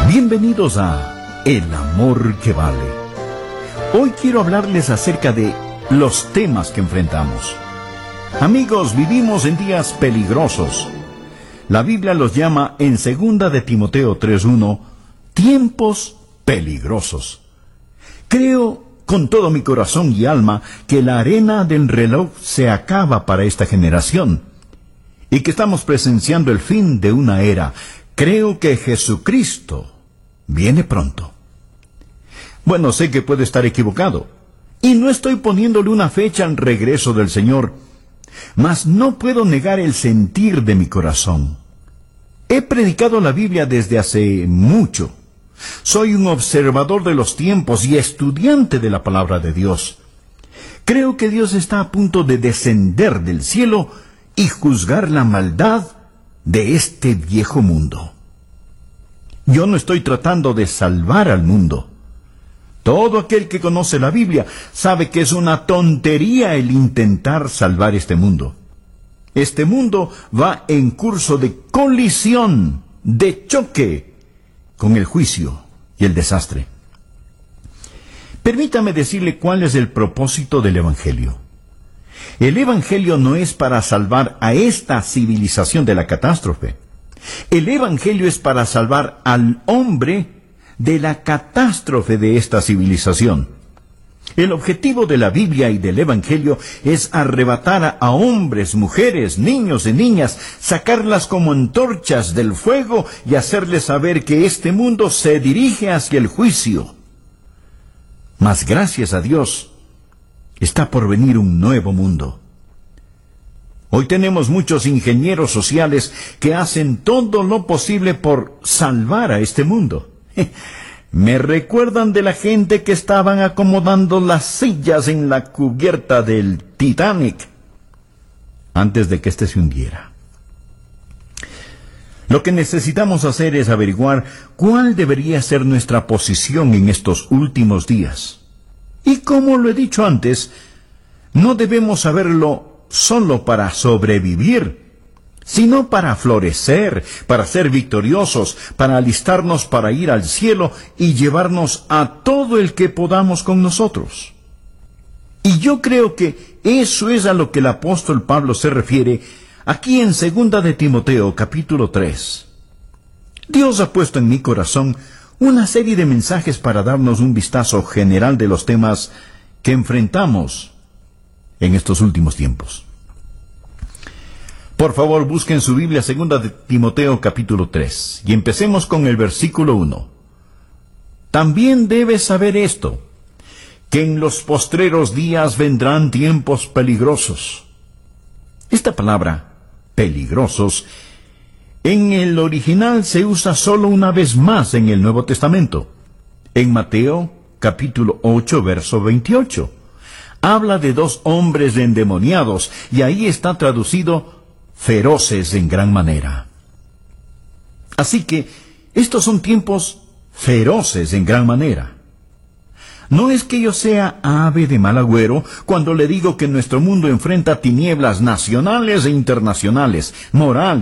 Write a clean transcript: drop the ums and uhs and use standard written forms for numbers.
Bienvenidos a El Amor que Vale. Hoy quiero hablarles acerca de los temas que enfrentamos. Amigos, vivimos en días peligrosos. La Biblia los llama en 2 de Timoteo 3:1, tiempos peligrosos. Creo con todo mi corazón y alma que la arena del reloj se acaba para esta generación y que estamos presenciando el fin de una era. Creo que Jesucristo viene pronto. Bueno, sé que puedo estar equivocado, y no estoy poniéndole una fecha al regreso del Señor, mas no puedo negar el sentir de mi corazón. He predicado la Biblia desde hace mucho. Soy un observador de los tiempos y estudiante de la palabra de Dios. Creo que Dios está a punto de descender del cielo y juzgar la maldad de este viejo mundo. Yo no estoy tratando de salvar al mundo. Todo aquel que conoce la Biblia sabe que es una tontería el intentar salvar este mundo. Este mundo va en curso de colisión, de choque con el juicio y el desastre. Permítame decirle cuál es el propósito del Evangelio. El Evangelio no es para salvar a esta civilización de la catástrofe. El Evangelio es para salvar al hombre de la catástrofe de esta civilización. El objetivo de la Biblia y del Evangelio es arrebatar a hombres, mujeres, niños y niñas, sacarlas como antorchas del fuego y hacerles saber que este mundo se dirige hacia el juicio. Mas gracias a Dios, está por venir un nuevo mundo. Hoy tenemos muchos ingenieros sociales que hacen todo lo posible por salvar a este mundo. Me recuerdan de la gente que estaban acomodando las sillas en la cubierta del Titanic antes de que éste se hundiera. Lo que necesitamos hacer es averiguar cuál debería ser nuestra posición en estos últimos días. Y como lo he dicho antes, no debemos saberlo solo para sobrevivir, sino para florecer, para ser victoriosos, para alistarnos para ir al cielo y llevarnos a todo el que podamos con nosotros. Y yo creo que eso es a lo que el apóstol Pablo se refiere aquí en 2 de Timoteo capítulo 3. Dios ha puesto en mi corazón una serie de mensajes para darnos un vistazo general de los temas que enfrentamos en estos últimos tiempos. Por favor, busquen su Biblia 2 de Timoteo capítulo 3, y empecemos con el versículo 1. También debes saber esto, que en los postreros días vendrán tiempos peligrosos. Esta palabra, peligrosos, en el original se usa solo una vez más en el Nuevo Testamento. En Mateo capítulo 8, verso 28. Habla de dos hombres endemoniados, y ahí está traducido feroces en gran manera. Así que estos son tiempos feroces en gran manera. No es que yo sea ave de mal agüero cuando le digo que nuestro mundo enfrenta tinieblas nacionales e internacionales, morales,